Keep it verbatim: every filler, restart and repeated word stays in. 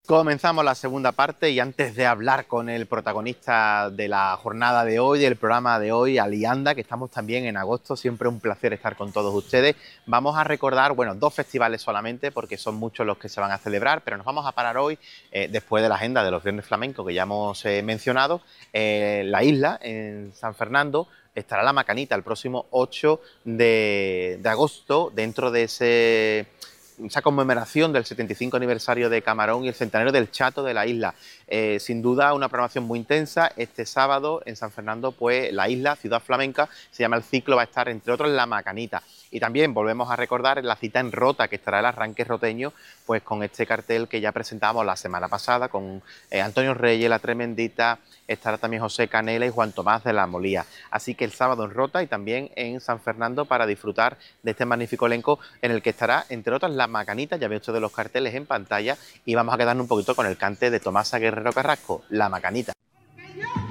Comenzamos la segunda parte y antes de hablar con el protagonista de la jornada de hoy, del programa de hoy, Alianda, que estamos también en agosto, siempre un placer estar con todos ustedes, vamos a recordar, bueno, dos festivales solamente porque son muchos los que se van a celebrar, pero nos vamos a parar hoy, eh, después de la agenda de los Viernes Flamencos que ya hemos eh, mencionado, eh, la isla, en San Fernando, estará la Macanita el próximo ocho de, de agosto, dentro de ese... esa conmemoración del setenta y cinco aniversario de Camarón y el centenario del Chato de la isla. Eh, sin duda una programación muy intensa. Este sábado en San Fernando, pues la isla, ciudad flamenca, se llama el ciclo, va a estar entre otros La Macanita. Y también volvemos a recordar la cita en Rota, que estará el arranque roteño, pues con este cartel que ya presentamos la semana pasada, con eh, Antonio Reyes, La Tremendita, estará también José Canela y Juan Tomás de la Molía. Así que el sábado en Rota y también en San Fernando para disfrutar de este magnífico elenco en el que estará, entre otras, La Macanita. Ya ve usted de los carteles en pantalla y vamos a quedarnos un poquito con el cante de Tomasa Guerrero Carrasco, La Macanita.